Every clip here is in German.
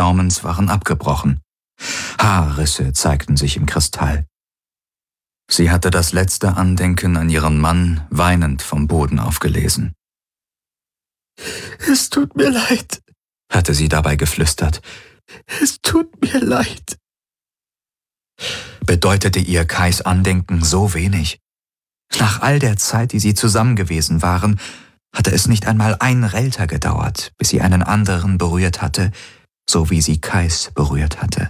Saumens waren abgebrochen. Haarrisse zeigten sich im Kristall. Sie hatte das letzte Andenken an ihren Mann weinend vom Boden aufgelesen. »Es tut mir leid«, hatte sie dabei geflüstert. »Es tut mir leid.« Bedeutete ihr Kais Andenken so wenig? Nach all der Zeit, die sie zusammen gewesen waren, hatte es nicht einmal ein Relter gedauert, bis sie einen anderen berührt hatte, so wie sie Kais berührt hatte.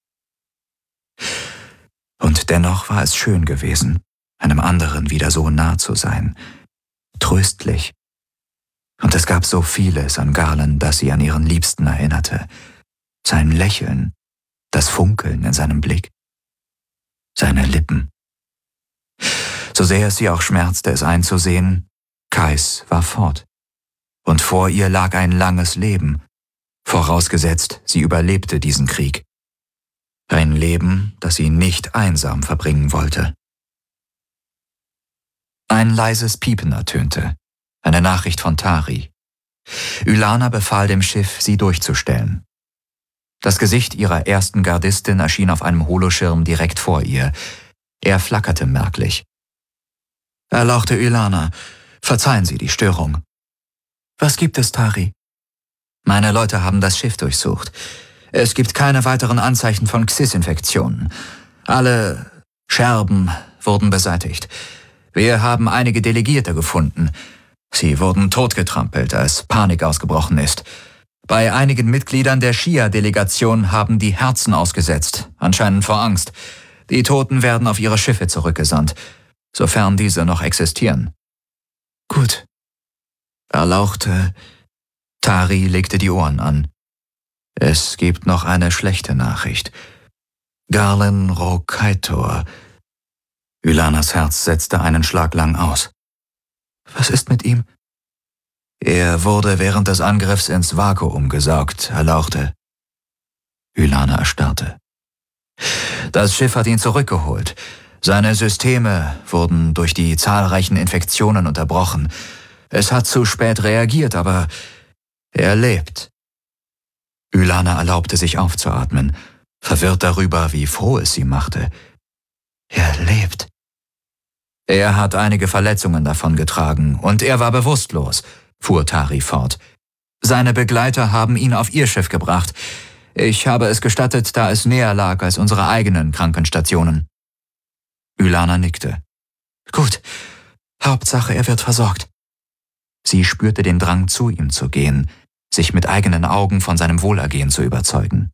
Und dennoch war es schön gewesen, einem anderen wieder so nah zu sein, tröstlich. Und es gab so vieles an Garland, das sie an ihren Liebsten erinnerte. Sein Lächeln, das Funkeln in seinem Blick, seine Lippen. So sehr es sie auch schmerzte, es einzusehen, Kais war fort. Und vor ihr lag ein langes Leben, vorausgesetzt, sie überlebte diesen Krieg. Ein Leben, das sie nicht einsam verbringen wollte. Ein leises Piepen ertönte, eine Nachricht von Tari. Ylana befahl dem Schiff, sie durchzustellen. Das Gesicht ihrer ersten Gardistin erschien auf einem Holoschirm direkt vor ihr. Er flackerte merklich. Erlauchte Ylana, verzeihen Sie die Störung. Was gibt es, Tari? Meine Leute haben das Schiff durchsucht. Es gibt keine weiteren Anzeichen von Xys-Infektionen. Alle Scherben wurden beseitigt. Wir haben einige Delegierte gefunden. Sie wurden totgetrampelt, als Panik ausgebrochen ist. Bei einigen Mitgliedern der Shia-Delegation haben die Herzen ausgesetzt, anscheinend vor Angst. Die Toten werden auf ihre Schiffe zurückgesandt, sofern diese noch existieren. Gut. Erlauchte. Tari legte die Ohren an. Es gibt noch eine schlechte Nachricht. Garland Rokaitor. Ylanas Herz setzte einen Schlag lang aus. Was ist mit ihm? Er wurde während des Angriffs ins Vakuum gesaugt, erlauchte. Ylana erstarrte. Das Schiff hat ihn zurückgeholt. Seine Systeme wurden durch die zahlreichen Infektionen unterbrochen. Es hat zu spät reagiert, aber er lebt. Ylana erlaubte sich aufzuatmen, verwirrt darüber, wie froh es sie machte. Er lebt. Er hat einige Verletzungen davongetragen und er war bewusstlos, fuhr Tari fort. Seine Begleiter haben ihn auf ihr Schiff gebracht. Ich habe es gestattet, da es näher lag als unsere eigenen Krankenstationen. Ylana nickte. Gut, Hauptsache, er wird versorgt. Sie spürte den Drang, zu ihm zu gehen, sich mit eigenen Augen von seinem Wohlergehen zu überzeugen.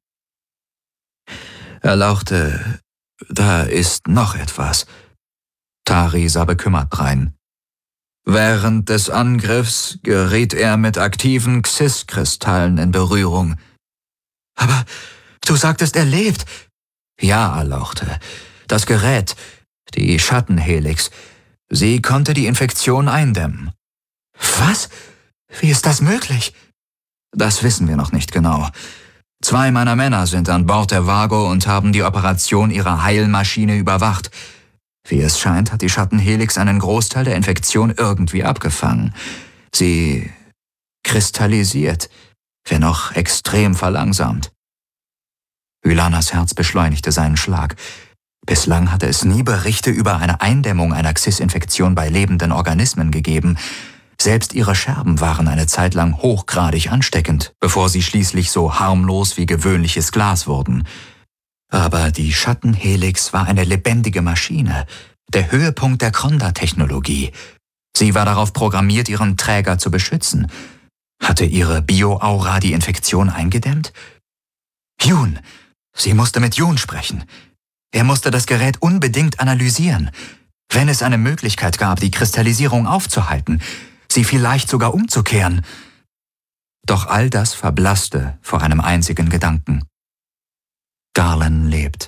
Erlauchte, da ist noch etwas. Tari sah bekümmert drein. Während des Angriffs geriet er mit aktiven Xys-Kristallen in Berührung. Aber du sagtest, er lebt. Ja, erlauchte. Das Gerät, die Schattenhelix, sie konnte die Infektion eindämmen. Was? Wie ist das möglich? Das wissen wir noch nicht genau. 2 meiner Männer sind an Bord der Vago und haben die Operation ihrer Heilmaschine überwacht. Wie es scheint, hat die Schattenhelix einen Großteil der Infektion irgendwie abgefangen. Sie kristallisiert, wenn auch extrem verlangsamt. Ylanas Herz beschleunigte seinen Schlag. Bislang hatte es nie Berichte über eine Eindämmung einer Xys-Infektion bei lebenden Organismen gegeben. Selbst ihre Scherben waren eine Zeit lang hochgradig ansteckend, bevor sie schließlich so harmlos wie gewöhnliches Glas wurden. Aber die Schattenhelix war eine lebendige Maschine, der Höhepunkt der Kronda-Technologie. Sie war darauf programmiert, ihren Träger zu beschützen. Hatte ihre Bio-Aura die Infektion eingedämmt? Jun! Sie musste mit Jun sprechen. Er musste das Gerät unbedingt analysieren. Wenn es eine Möglichkeit gab, die Kristallisierung aufzuhalten, sie vielleicht sogar umzukehren. Doch all das verblasste vor einem einzigen Gedanken. Garland lebt.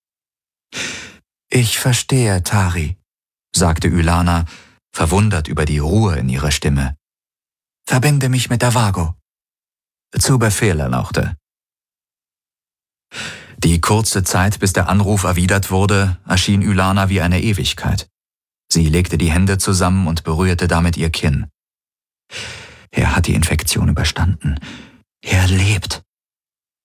Ich verstehe, Tari, sagte Ylana, verwundert über die Ruhe in ihrer Stimme. Verbinde mich mit der Vago. Zu Befehl, erlauchte. Die kurze Zeit, bis der Anruf erwidert wurde, erschien Ylana wie eine Ewigkeit. Sie legte die Hände zusammen und berührte damit ihr Kinn. Er hat die Infektion überstanden. Er lebt.